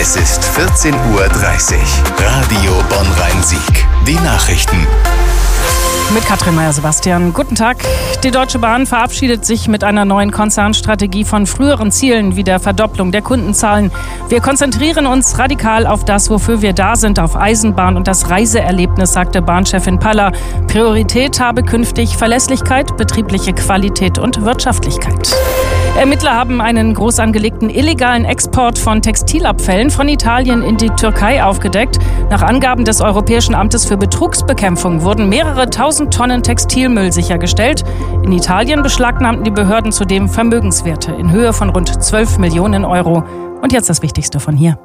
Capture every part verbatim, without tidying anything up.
Es ist vierzehn Uhr dreißig. Radio Bonn-Rhein-Sieg. Die Nachrichten. Mit Katrin Meyer-Sebastian. Guten Tag. Die Deutsche Bahn verabschiedet sich mit einer neuen Konzernstrategie von früheren Zielen wie der Verdopplung der Kundenzahlen. Wir konzentrieren uns radikal auf das, wofür wir da sind, auf Eisenbahn und das Reiseerlebnis, sagte Bahnchefin Paller. Priorität habe künftig Verlässlichkeit, betriebliche Qualität und Wirtschaftlichkeit. Ermittler haben einen groß angelegten illegalen Export von Textilabfällen von Italien in die Türkei aufgedeckt. Nach Angaben des Europäischen Amtes für Betrugsbekämpfung wurden mehrere tausend Tonnen Textilmüll sichergestellt. In Italien beschlagnahmten die Behörden zudem Vermögenswerte in Höhe von rund zwölf Millionen Euro. Und jetzt das Wichtigste von hier.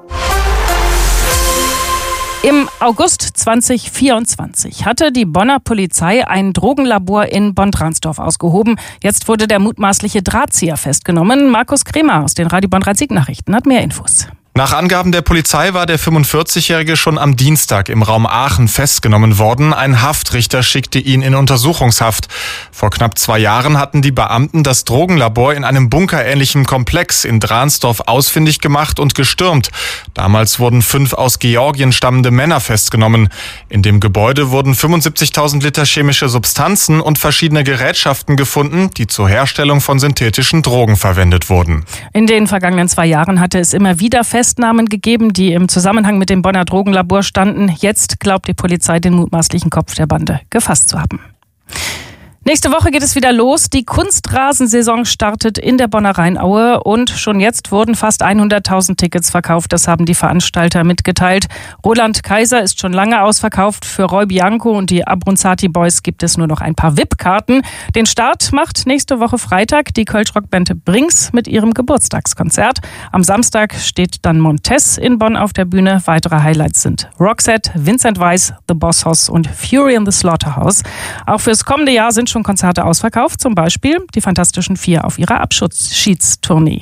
Im August zweitausendvierundzwanzig hatte die Bonner Polizei ein Drogenlabor in Bonn-Dransdorf ausgehoben. Jetzt wurde der mutmaßliche Drahtzieher festgenommen. Markus Kremer aus den Radio Bonn-Rhein-Sieg-Nachrichten hat mehr Infos. Nach Angaben der Polizei war der fünfundvierzigjährige schon am Dienstag im Raum Aachen festgenommen worden. Ein Haftrichter schickte ihn in Untersuchungshaft. Vor knapp zwei Jahren hatten die Beamten das Drogenlabor in einem bunkerähnlichen Komplex in Dransdorf ausfindig gemacht und gestürmt. Damals wurden fünf aus Georgien stammende Männer festgenommen. In dem Gebäude wurden fünfundsiebzigtausend Liter chemische Substanzen und verschiedene Gerätschaften gefunden, die zur Herstellung von synthetischen Drogen verwendet wurden. In den vergangenen zwei Jahren hatte es immer wieder Festnahmen gegeben, die im Zusammenhang mit dem Bonner Drogenlabor standen. Jetzt glaubt die Polizei, den mutmaßlichen Kopf der Bande gefasst zu haben. Nächste Woche geht es wieder los. Die Kunstrasensaison startet in der Bonner Rheinaue und schon jetzt wurden fast hunderttausend Tickets verkauft. Das haben die Veranstalter mitgeteilt. Roland Kaiser ist schon lange ausverkauft. Für Roy Bianco und die Abronzati Boys gibt es nur noch ein paar V I P-Karten. Den Start macht nächste Woche Freitag die Kölsch-Rockband Brings mit ihrem Geburtstagskonzert. Am Samstag steht dann Montez in Bonn auf der Bühne. Weitere Highlights sind Roxette, Vincent Weiss, The Boss Hoss und Fury in the Slaughterhouse. Auch fürs kommende Jahr sind schon Konzerte ausverkauft, zum Beispiel die Fantastischen Vier auf ihrer Abschiedstournee.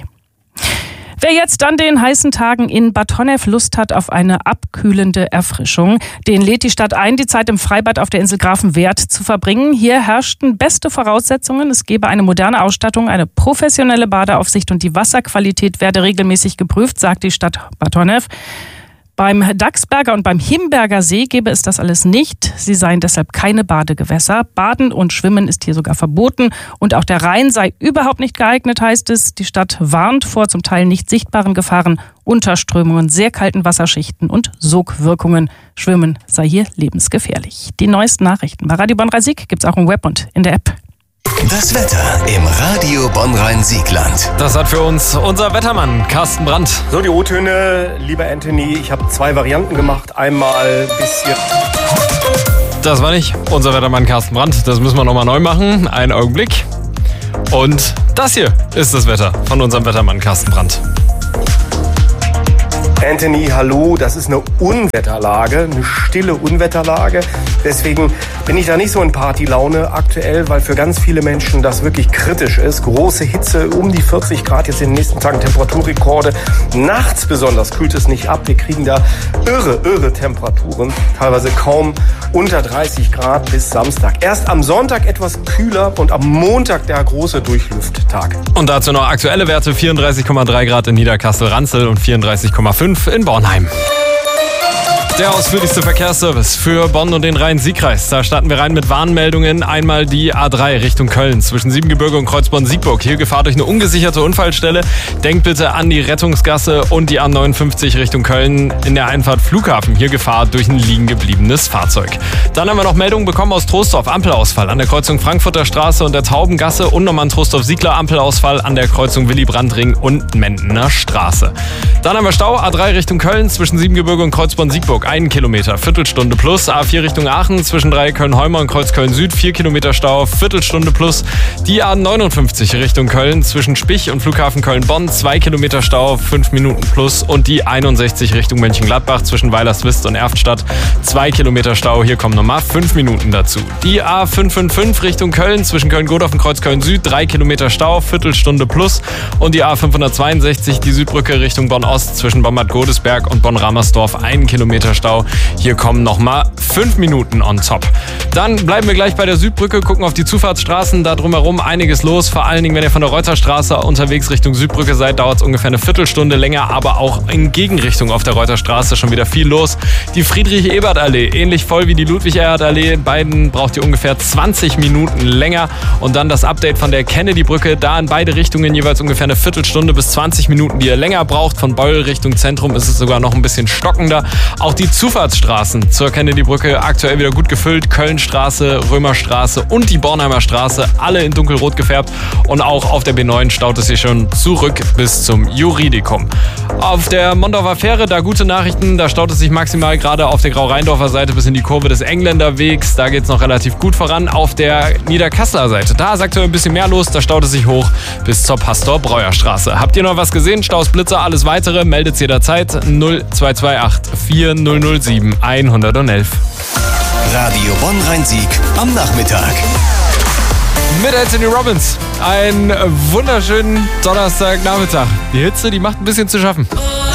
Wer jetzt an den heißen Tagen in Bad Honnef Lust hat auf eine abkühlende Erfrischung, den lädt die Stadt ein, die Zeit im Freibad auf der Insel Grafenwert zu verbringen. Hier herrschten beste Voraussetzungen. Es gebe eine moderne Ausstattung, eine professionelle Badeaufsicht und die Wasserqualität werde regelmäßig geprüft, sagt die Stadt Bad Honnef. Beim Dachsberger und beim Himberger See gäbe es das alles nicht. Sie seien deshalb keine Badegewässer. Baden und Schwimmen ist hier sogar verboten. Und auch der Rhein sei überhaupt nicht geeignet, heißt es. Die Stadt warnt vor zum Teil nicht sichtbaren Gefahren, Unterströmungen, sehr kalten Wasserschichten und Sogwirkungen. Schwimmen sei hier lebensgefährlich. Die neuesten Nachrichten bei Radio Bonn-Rhein-Sieg gibt's auch im Web und in der App. Das Wetter im Radio Bonn-Rhein-Sieg-Land. Das hat für uns unser Wettermann Carsten Brandt. So, die O-Töne, lieber Anthony, ich habe zwei Varianten gemacht. Einmal ein bisschen... Das war nicht unser Wettermann Carsten Brandt. Das müssen wir nochmal neu machen. Einen Augenblick. Und das hier ist das Wetter von unserem Wettermann Carsten Brandt. Anthony, hallo, das ist eine Unwetterlage, eine stille Unwetterlage. Deswegen bin ich da nicht so in Partylaune aktuell, weil für ganz viele Menschen das wirklich kritisch ist. Große Hitze, um die vierzig Grad, jetzt in den nächsten Tagen Temperaturrekorde. Nachts besonders kühlt es nicht ab. Wir kriegen da irre, irre Temperaturen, teilweise kaum unter dreißig Grad bis Samstag. Erst am Sonntag etwas kühler und am Montag der große Durchlüfttag. Und dazu noch aktuelle Werte: vierunddreißig Komma drei Grad in Niederkassel-Ranzel und vierunddreißig Komma fünf in Bornheim. Der ausführlichste Verkehrsservice für Bonn und den Rhein-Sieg-Kreis. Da starten wir rein mit Warnmeldungen. Einmal die A drei Richtung Köln zwischen Siebengebirge und Kreuzborn-Siegburg. Hier Gefahr durch eine ungesicherte Unfallstelle. Denkt bitte an die Rettungsgasse und die A neunundfünfzig Richtung Köln in der Einfahrt Flughafen. Hier Gefahr durch ein liegen gebliebenes Fahrzeug. Dann haben wir noch Meldungen bekommen aus Troisdorf. Ampelausfall an der Kreuzung Frankfurter Straße und der Taubengasse und nochmal in Troisdorf-Siegler Ampelausfall an der Kreuzung Willy-Brandt-Ring und Mendener Straße. Dann haben wir Stau A drei Richtung Köln zwischen Siebengebirge und Kreuzborn-Siegburg. Einen Kilometer, Viertelstunde plus. A vier Richtung Aachen zwischen Dreiecköln-Heumer und Kreuzköln-Süd. Vier Kilometer Stau, Viertelstunde plus. Die A neunundfünfzig Richtung Köln zwischen Spich und Flughafen Köln-Bonn. Zwei Kilometer Stau, fünf Minuten plus. Und die einundsechzig Richtung Mönchengladbach zwischen Weilerswist und Erftstadt. Zwei Kilometer Stau, hier kommen nochmal fünf Minuten dazu. Die A fünfhundertfünfundfünfzig Richtung Köln zwischen Köln-Godorf und Kreuzköln-Süd. Drei Kilometer Stau, Viertelstunde plus. Und die A fünfhundertzweiundsechzig, die Südbrücke Richtung Bonn-Ost zwischen Bonn-Bad Godesberg und Bonn-Ramersdorf. Ein Kilometer Stau. Hier kommen nochmal fünf Minuten on top. Dann bleiben wir gleich bei der Südbrücke, gucken auf die Zufahrtsstraßen, da drumherum einiges los. Vor allen Dingen, wenn ihr von der Reuterstraße unterwegs Richtung Südbrücke seid, dauert es ungefähr eine Viertelstunde länger, aber auch in Gegenrichtung auf der Reuterstraße schon wieder viel los. Die Friedrich-Ebert-Allee, ähnlich voll wie die Ludwig-Erhard-Allee. In beiden braucht ihr ungefähr zwanzig Minuten länger. Und dann das Update von der Kennedy-Brücke, da in beide Richtungen jeweils ungefähr eine Viertelstunde bis zwanzig Minuten, die ihr länger braucht. Von Beul Richtung Zentrum ist es sogar noch ein bisschen stockender. Auch die Zufahrtsstraßen zur Kennedy-Brücke aktuell wieder gut gefüllt. Kölnstraße, Römerstraße und die Bornheimer Straße, alle in dunkelrot gefärbt. Und auch auf der B neun staut es sich schon zurück bis zum Juridikum. Auf der Mondorfer Fähre, da gute Nachrichten, da staut es sich maximal gerade auf der Grau-Rheindorfer Seite bis in die Kurve des Engländerwegs. Da geht es noch relativ gut voran. Auf der Niederkasseler Seite, da ist aktuell ein bisschen mehr los, da staut es sich hoch bis zur Pastor-Breuer-Straße. Habt ihr noch was gesehen? Staus, Blitzer, alles weitere, meldet jederzeit null zwei zwei acht vier null null sieben eins eins eins. Radio Bonn-Rhein-Sieg am Nachmittag. Mit Anthony Robbins. Einen wunderschönen Donnerstagnachmittag. Die Hitze, die macht ein bisschen zu schaffen.